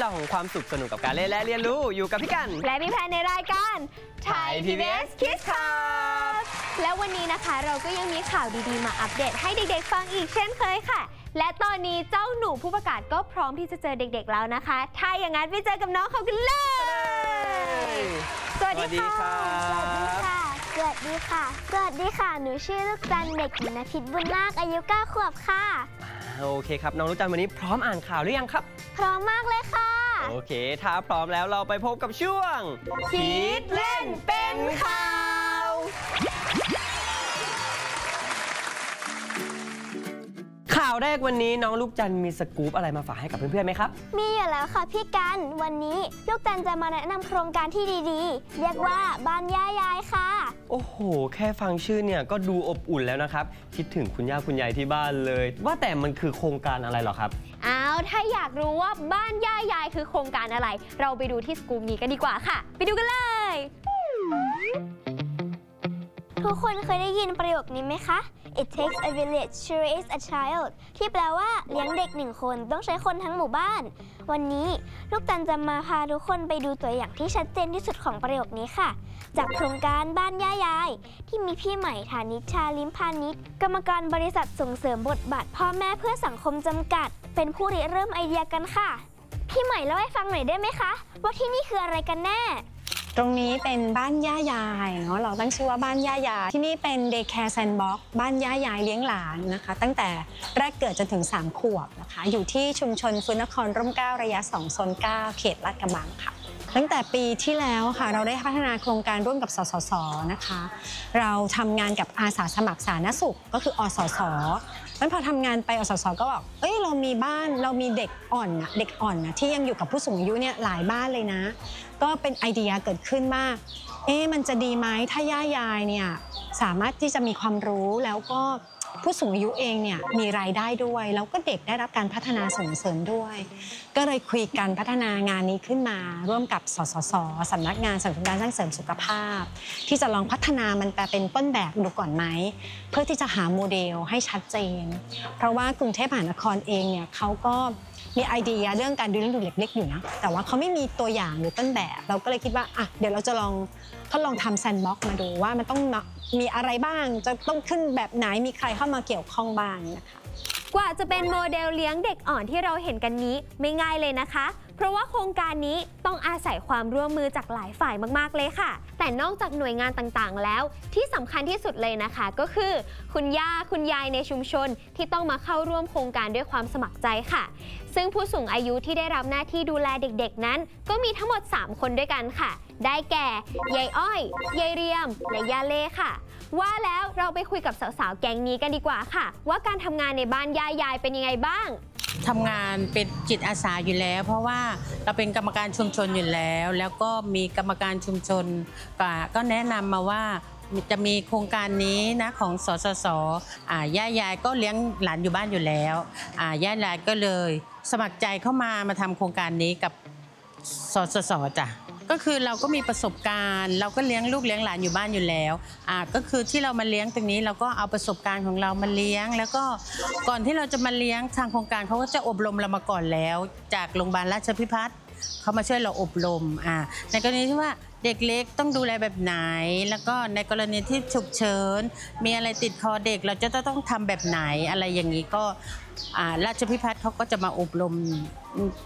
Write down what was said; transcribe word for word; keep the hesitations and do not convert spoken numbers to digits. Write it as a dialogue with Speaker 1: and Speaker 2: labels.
Speaker 1: ราวของความสุขสนุกกับการเล่นและเรียนรู้อยู่กับพี่กัน
Speaker 2: และพี่แพนในรายการ
Speaker 1: Thai พี บี เอส Kids Club
Speaker 2: แล้ววันนี้นะคะเราก็ยังมีข่าวดีๆมาอัปเดตให้เด็กๆฟังอีกเช่นเคยค่ะและตอนนี้เจ้าหนูผู้ประกาศก็พร้อมที่จะเจอเด็กๆแล้วนะคะถ้าอย่างนั้นไปเจอกับน้องเขากันเลยสวัสดีค่ะ
Speaker 3: สวัสดีค่ะสวัสดีค่ะสวัสดีค่ะหนูชื่อลูกจันเด็กหญิงณภิษบุญนาคอายุเก้าขวบค่ะ
Speaker 1: โอเคครับน้องลูกจันวันนี้พร้อมอ่านข่าวหรือยังครับ
Speaker 3: พร้อมมากเลยค่ะ
Speaker 1: โอเคถ้าพร้อมแล้วเราไปพบกับช่วงคิดเล่นเป็นข่าวข่าวแรกวันนี้น้องลูกจันมีสกู๊ปอะไรมาฝากให้กับเพื่อนๆไหมครับ
Speaker 3: มีอยู่แล้วค่ะพี่กันวันนี้ลูกจันจะมาแนะนำโครงการที่ดีๆเรียกว่าบ้านย่ายายค่ะ
Speaker 1: โอ้โหแค่ฟังชื่อเนี่ยก็ดูอบอุ่นแล้วนะครับคิดถึงคุณย่าคุณยายที่บ้านเลยว่าแต่มันคือโครงการอะไรหรอครับ
Speaker 2: อ้าวถ้าอยากรู้ว่าบ้านย่ายายคือโครงการอะไรเราไปดูที่สกู๊ปนี้กันดีกว่าค่ะไปดูกันเลย
Speaker 3: ทุกคนเคยได้ยินประโยคนี้ไหมคะ It takes a village to raise a child ที่แปลว่าเลี้ยงเด็กหนึ่งคนต้องใช้คนทั้งหมู่บ้านวันนี้ลูกจันจะมาพาทุกคนไปดูตัวอย่างที่ชัดเจนที่สุดของประโยคนี้ค่ะจากโครงการบ้านย่ายายที่มีพี่ใหม่ฐานิชชาลิมพานิชกรรมการบริษัทส่งเสริมบทบาทพ่อแม่เพื่อสังคมจำกัดเป็นผู้ริเริ่มไอเดียกันค่ะพี่ใหม่เล่าให้ฟังหน่อยได้ไหมคะว่าที่นี่คืออะไรกันแน่
Speaker 4: ตรงนี้เป็นบ้านย่ายายเนาะเราตั้งชื่อว่าบ้านย่ายายที่นี่เป็น Daycare Sandbox บ้านย่ายายเลี้ยงหลานนะคะตั้งแต่แรกเกิดจนถึงสามขวบนะคะอยู่ที่ชุมชนฟื้นนครร่มเกล้าระยะสองโซนเก้าเขตลาดกระบังค่ะตั้งแต่ปีที่แล้วค่ะเราได้พัฒนาโครงการร่วมกับสสสนะคะเราทำงานกับอาสาสมัครสาธารณสุขก็คืออสสมันพอทำงานไปอสสก็บอกเอ้ยเรามีบ้านเรามีเด็กอ่อนนะเด็กอ่อนนะที่ยังอยู่กับผู้สูงอายุเนี่ยหลายบ้านเลยนะก็เป็นไอเดียเกิดขึ้นว่าเอ๊ะมันจะดีไหมถ้าย่ายายเนี่ยสามารถที่จะมีความรู้แล้วก็ผู้สูงอายุเองเนี่ยมีรายได้ด้วยแล้วก็เด็กได้รับการพัฒนาส่งเสริมด้วยก็เลยคุยกันพัฒนางานนี้ขึ้นมาร่วมกับสสสสำนักงานสนับสนุนการสร้างเสริมสุขภาพที่จะลองพัฒนามันไปเป็นต้นแบบดูก่อนไหมเพื่อที่จะหาโมเดลให้ชัดเจนเพราะว่ากรุงเทพมหานครเองเนี่ยเขาก็มีไอเดียเรื่องการดูแลเด็กเล็กๆอยู่นะแต่ว่าเขาไม่มีตัวอย่างหรือต้นแบบเราก็เลยคิดว่าอ่ะเดี๋ยวเราจะลองทดลองทำแซนด์บ็อกซ์มาดูว่ามันต้องมีอะไรบ้างจะต้องขึ้นแบบไหนมีใครเข้ามาเกี่ยวข้องบ้างนะคะ
Speaker 2: กว่าจะเป็นโมเดลเลี้ยงเด็กอ่อนที่เราเห็นกันนี้ไม่ง่ายเลยนะคะเพราะว่าโครงการนี้ต้องอาศัยความร่วมมือจากหลายฝ่ายมากๆเลยค่ะแต่นอกจากหน่วยงานต่างๆแล้วที่สำคัญที่สุดเลยนะคะก็คือคุณย่าคุณยายในชุมชนที่ต้องมาเข้าร่วมโครงการด้วยความสมัครใจค่ะซึ่งผู้สูงอายุที่ได้รับหน้าที่ดูแลเด็กๆนั้นก็มีทั้งหมดสามคนด้วยกันค่ะได้แก่ยายอ้อยยายเรียมและย่าเล่ค่ะว่าแล้วเราไปคุยกับสาวๆแก๊งนี้กันดีกว่าค่ะว่าการทำงานในบ้านย่ายายเป็นยังไงบ้าง
Speaker 5: ทำงานเป็นจิตอาสาอยู่แล้วเพราะว่าเราเป็นกรรมการชุมชนอยู่แล้วแล้วก็มีกรรมการชุมชนก็แนะนำมาว่าจะมีโครงการนี้นะของสสสอ่าย่ายายก็เลี้ยงหลานอยู่บ้านอยู่แล้วอ่าย่ายายก็เลยสมัครใจเข้ามามาทำโครงการนี้กับสสสจ้ะก็คือเราก็มีประสบการณ์เราก็เลี้ยงลูกเลี้ยงหลานอยู่บ้านอยู่แล้วอ่าก็คือที่เรามาเลี้ยงตรงนี้เราก็เอาประสบการณ์ของเรามาเลี้ยงแล้วก็ก่อนที่เราจะมาเลี้ยงทางโครงการเขาก็จะอบรมเรามาก่อนแล้วจากโรงพยาบาลราชพิพัฒน์เขามาช่วยเราอบรมอ่าในกรณีที่ว่าเด็กเล็กต้องดูแลแบบไหนแล้วก็ในกรณีที่ฉุกเฉินมีอะไรติดคอเด็กเราจะต้องทำแบบไหนอะไรอย่างนี้ก็อ่าราชพิพัฒน์เขาก็จะมาอบรม